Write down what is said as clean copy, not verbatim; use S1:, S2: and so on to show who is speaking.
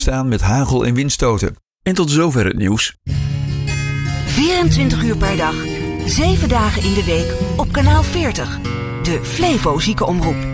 S1: staan met hagel- en windstoten. En tot zover het nieuws.
S2: 24 uur per dag, 7 dagen in de week op kanaal 40. De Flevo Ziekenomroep.